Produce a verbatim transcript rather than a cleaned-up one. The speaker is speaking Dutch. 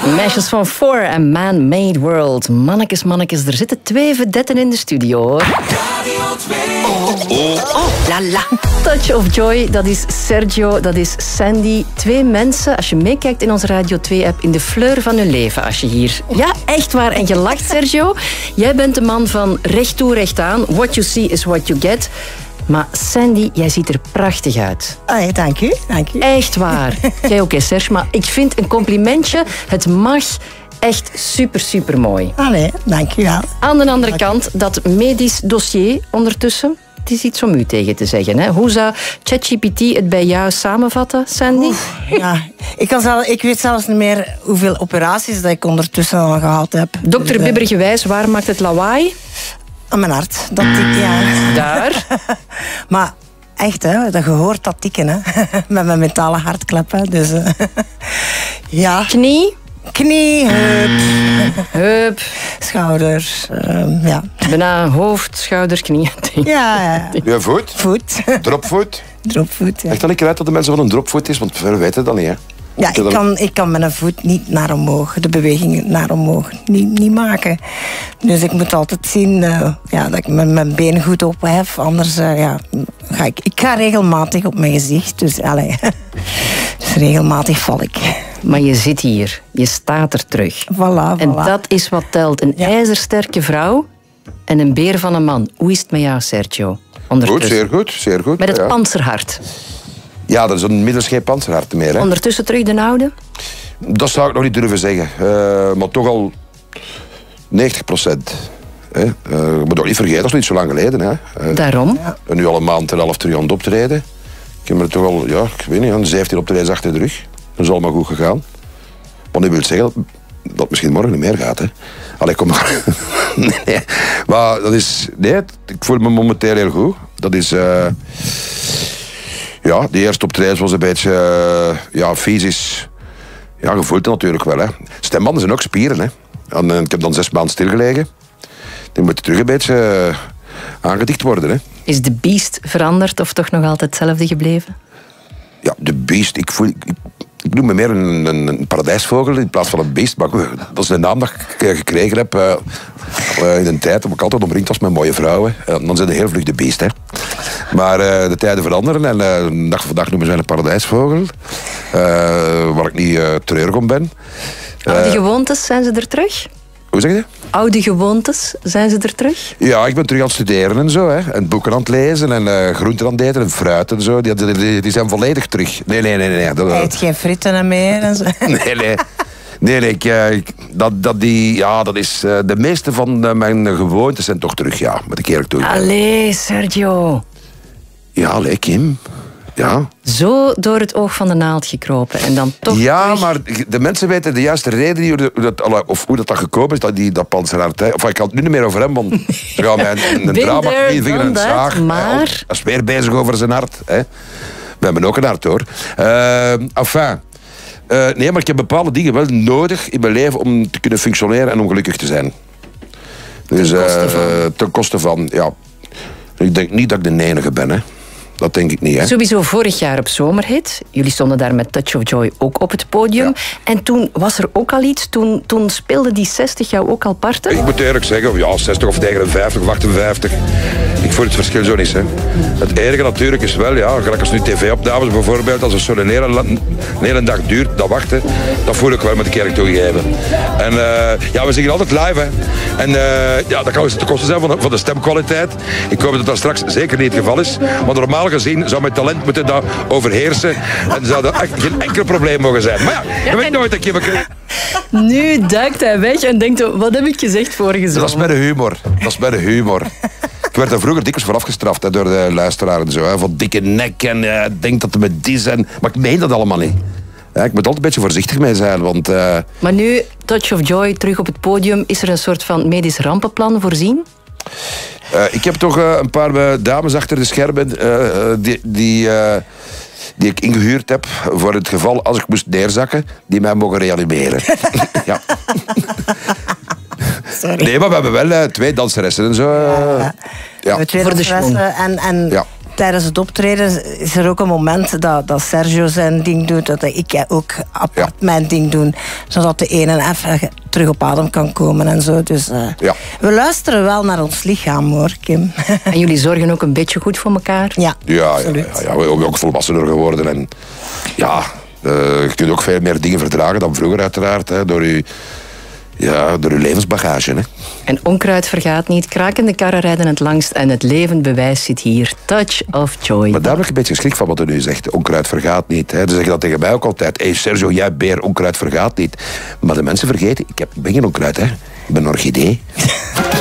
Meisjes van Four en Man-Made World. Mannekes, mannekes, er zitten twee vedetten in de studio, hoor. Oh, oh. Oh, la la. Touch of Joy, dat is Sergio, dat is Sandy. Twee mensen, als je meekijkt in onze Radio twee-app, in de fleur van hun leven. Als je hier... Ja, echt waar. En je lacht, Sergio. Jij bent de man van recht toe, recht aan. What you see is what you get. Maar Sandy, jij ziet er prachtig uit. Oh, dank u, dank u. Echt waar. Jij ook, hè, Serge. Maar ik vind een complimentje, het mag echt super, super mooi. Allee, dank u wel. Aan de andere kant, dat medisch dossier ondertussen. Het is iets om u tegen te zeggen. Hè? Hoe zou ChatGPT het bij jou samenvatten, Sandy? Oef, ja, ik, kan zelf, ik weet zelfs niet meer hoeveel operaties dat ik ondertussen al gehad heb. Dokter Dus, Bibbergewijs, waar maakt het lawaai? aan mijn hart. Dat tik, ja. Daar. Maar echt, hè, dat je hoort dat tikken, hè. Met mijn metalen hartklep, hè. Dus, uh, ja. Knie? Knie, heup. Heup. Schouders, uh, ja. Bijna hoofd, schouders, knieën. Ja, ja. Ja, voet. Voet. Dropvoet. Dropvoet, ja. Leg dan een keer uit dat de mensen van een dropvoet is, want we weten dat niet, hè. Ja, ik kan, ik kan mijn voet niet naar omhoog, de beweging naar omhoog, niet, niet maken. Dus ik moet altijd zien uh, ja, dat ik mijn, mijn been goed ophef. Anders uh, ja, ga ik... Ik ga regelmatig op mijn gezicht, dus, allez, dus regelmatig val ik. Maar je zit hier, je staat er terug. Voilà, voilà. En dat is wat telt. Een ja. ijzersterke vrouw en een beer van een man. Hoe is het met jou, Sergio? Goed, zeer goed, zeer goed. Met het ja. panzerhart. Ja, dat is inmiddels geen panzerhart meer. Hè. Ondertussen terug de oude? Dat zou ik nog niet durven zeggen. Uh, maar toch al negentig procent. Hè. Uh, je moet ook niet vergeten, dat is niet zo lang geleden. Hè. Uh, Daarom? Ja. En nu al een maand en een half terug aan het optreden. Ik heb er toch al, ja, ik weet niet, een zeventien optredens achter de rug. Dat is allemaal goed gegaan. Wat nu wil zeggen dat het misschien morgen niet meer gaat. Hè. Allee, kom maar. nee, maar dat is... Nee, ik voel me momenteel heel goed. Dat is... Uh, Ja, de eerste optreden was een beetje uh, ja, fysisch. Ja, je voelt het natuurlijk wel. Hè. Stembanden zijn ook spieren. Hè. En, uh, ik heb dan zes maanden stilgelegen. Die moet terug een beetje uh, aangedikt worden. Hè. Is de beest veranderd of toch nog altijd hetzelfde gebleven? Ja, de beest. Ik, voel, ik, ik noem me meer een, een, een paradijsvogel in plaats van een beest. Maar dat is de naam dat ik gekregen heb uh, uh, in een tijd dat ik altijd omringd was met mooie vrouwen. Uh, dan zijn ze heel vlug de beest. Hè. Maar uh, de tijden veranderen en uh, dag voor dag noemen ze een paradijsvogel. Uh, waar ik niet uh, treurig om ben. Uh, Oude gewoontes, zijn ze er terug? Hoe zeg je? Oude gewoontes, zijn ze er terug? Ja, ik ben terug aan het studeren en zo. Hè. En boeken aan het lezen en uh, groenten aan het eten en fruit en zo. Die, die, die, die zijn volledig terug. Nee, nee, nee. nee. Dat, Eet geen fritten meer en zo. Nee, nee. Nee, nee, ik, ik, dat, dat, die, ja, dat is... Uh, de meeste van uh, mijn gewoontes zijn toch terug, ja. Moet ik eerlijk toe. Allee, Sergio. Ja, allee, Kim. Ja. Zo door het oog van de naald gekropen en dan toch Ja, terug. Maar de mensen weten de juiste reden hoe dat, of hoe dat, dat gekomen is, dat, die, dat panzerhart. Hè. Of ik kan het nu niet meer over hem, want ze gaan mij een, een drama vinger en een zaag. Maar... Hij is weer bezig over zijn hart. Hè. We hebben ook een hart, hoor. Uh, enfin... Uh, nee, maar ik heb bepaalde dingen wel nodig in mijn leven om te kunnen functioneren en om gelukkig te zijn. Dus ten koste van, uh, ten koste van ja. Ik denk niet dat ik de enige ben, hè. Dat denk ik niet, hè. Sowieso vorig jaar op Zomerhit. Jullie stonden daar met Touch of Joy ook op het podium. Ja. En toen was er ook al iets. Toen, toen speelde die zestig jou ook al parten. Ik moet eerlijk zeggen, ja, zestig of negenenvijftig of achtenvijftig. Ik voel het verschil zo niet, hè. Het enige natuurlijk is wel, ja, gelijk als nu tv-opnames bijvoorbeeld, als het zo'n hele, een hele dag duurt, dat wachten, dat voel ik wel met de kerk toegegeven. En uh, ja, we zingen altijd live, hè. En uh, ja, dat kan eens te kosten zijn van de, van de stemkwaliteit. Ik hoop dat dat straks zeker niet het geval is. Maar normaal gezien zou mijn talent moeten dat overheersen. En zou dat echt geen enkel probleem mogen zijn. Maar ja, je weet nooit dat je me... Nu duikt hij weg en denkt, wat heb ik gezegd vorige zomer? Dat is bij de humor. Dat is bij de humor. Ik werd er vroeger dikwijls voor afgestraft, hè, door de luisteraar en zo. Hè, van dikke nek en uh, denk dat het met die zijn. Maar ik meen dat allemaal niet. Ja, ik moet altijd een beetje voorzichtig mee zijn, want... Uh... Maar nu, Touch of Joy, terug op het podium. Is er een soort van medisch rampenplan voorzien? Uh, ik heb toch uh, een paar uh, dames achter de schermen uh, die, die, uh, die ik ingehuurd heb voor het geval als ik moest neerzakken, die mij mogen reanimeren. Ja. Sorry. Nee, maar we hebben wel uh, twee danseressen en zo. Uh, ja, ja. Ja. Twee voor de danseressen en, en ja. tijdens het optreden is er ook een moment dat, dat Sergio zijn ding doet, dat ik ook apart ja. mijn ding doe, zodat de ene even terug op adem kan komen en zo. Dus uh, ja. we luisteren wel naar ons lichaam, hoor, Kim. En jullie zorgen ook een beetje goed voor elkaar? Ja, ja, absoluut. Ja, ja, ja, we zijn ook volwassener geworden en ja, uh, je kunt ook veel meer dingen verdragen dan vroeger uiteraard, hè, door je Ja, door uw levensbagage. Hè. En onkruid vergaat niet. Krakende karren rijden het langst en het levend bewijs zit hier. Touch of Joy. Maar daar heb ik een beetje schrik van wat u nu zegt. Onkruid vergaat niet. Hè. Ze zeggen dat tegen mij ook altijd. Hé hey Sergio, jij beer, onkruid vergaat niet. Maar de mensen vergeten, ik, heb, ik ben geen onkruid. Hè. Ik ben een orchidee.